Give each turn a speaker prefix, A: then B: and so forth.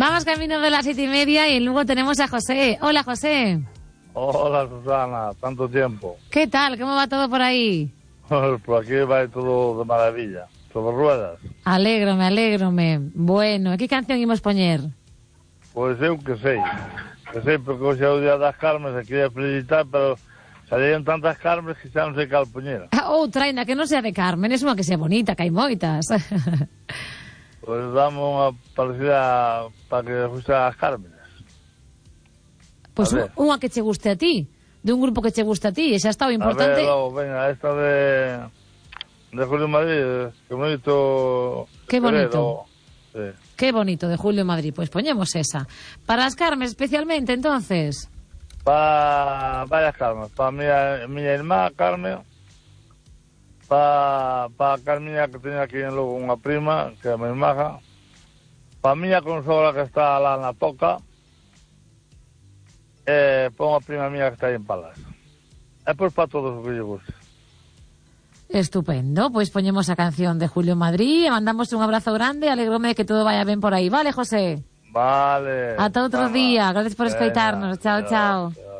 A: Vamos camino de las 7:30 y luego tenemos a José. Hola, José.
B: Hola, Susana, tanto tiempo.
A: ¿Qué tal? ¿Cómo va todo por ahí?
B: Por aquí va todo de maravilla, sobre ruedas.
A: Alégrome. Bueno, ¿qué canción íbamos a poner?
B: Pois eu que sei, porque hoxe é o día das Carmes, e quería felicitar, pero salían tantas Carmes que xa non sei cal poñer.
A: Outra, ainda que non sea de Carmen, é unha que sea bonita, que hai moitas.
B: Pois dame unha parecida para que guste as Carmes.
A: Pois unha que che guste a ti, de un grupo que che guste a ti, e xa está o importante.
B: A ver, logo, venga, esta de Julio Madrid, que bonito.
A: Qué bonito.
B: Sí.
A: Qué bonito, de Julio Madrid. Pues ponemos esa. Para las Carmen, especialmente, entonces.
B: Para varias Carmen. Para mi irmá Carmen. Para Carmina, que tenía aquí en Lugo unha prima, que é moi maja. Para miña consola, que está lá na Toca. Para unha prima mía que está aí en Palas. E pois para todos os que lle guste.
A: Estupendo, pues ponemos a canción de Julio Madrid, mandamos un abrazo grande, alegróme de que todo vaya bien por ahí, ¿vale, José?
B: Vale.
A: Ata outro día, gracias por escoitarnos, chao.